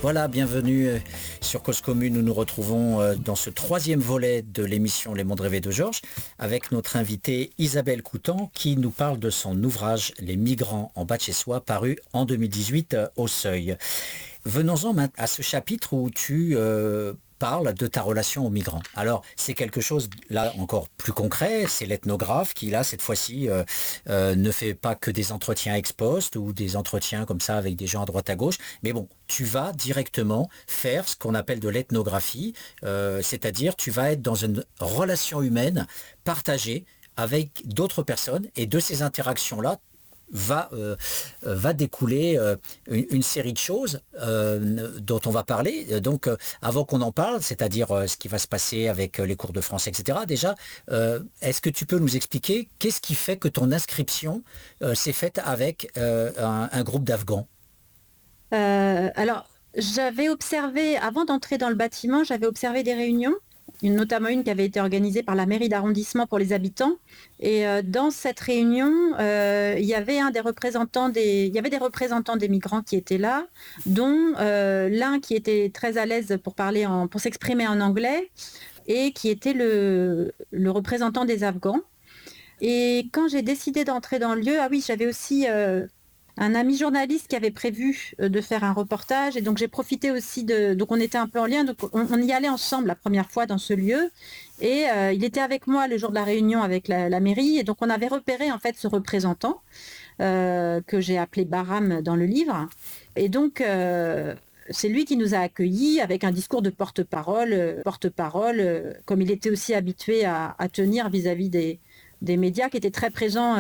Voilà, bienvenue sur Cause Commune. Nous nous retrouvons dans ce troisième volet de l'émission Les Mondes rêvés de Georges avec notre invitée Isabelle Coutan qui nous parle de son ouvrage Les migrants en bas de chez soi paru en 2018 au Seuil. Venons-en à ce chapitre où tu parles de ta relation aux migrants. Alors, c'est quelque chose, là, encore plus concret. C'est l'ethnographe qui, là, cette fois-ci, ne fait pas que des entretiens ex post ou des entretiens comme ça avec des gens à droite à gauche. Mais bon, tu vas directement faire ce qu'on appelle de l'ethnographie, c'est-à-dire tu vas être dans une relation humaine partagée avec d'autres personnes et de ces interactions-là, va découler une série de choses dont on va parler. Donc, avant qu'on en parle, c'est-à-dire ce qui va se passer avec les cours de français, etc., déjà, est-ce que tu peux nous expliquer qu'est-ce qui fait que ton inscription s'est faite avec un groupe d'Afghans? Alors, j'avais observé, avant d'entrer dans le bâtiment, j'avais observé des réunions, notamment une qui avait été organisée par la mairie d'arrondissement pour les habitants. Et dans cette réunion, il y avait des représentants des migrants qui étaient là, dont l'un qui était très à l'aise pour s'exprimer en anglais et qui était le représentant des Afghans. Et quand j'ai décidé d'entrer dans le lieu, ah oui, j'avais aussi un ami journaliste qui avait prévu de faire un reportage, et donc j'ai profité aussi donc on était un peu en lien, donc on y allait ensemble la première fois dans ce lieu, et il était avec moi le jour de la réunion avec la mairie, et donc on avait repéré en fait ce représentant que j'ai appelé Baram dans le livre, et donc c'est lui qui nous a accueillis avec un discours de porte-parole, comme il était aussi habitué à tenir vis-à-vis des médias qui étaient très présents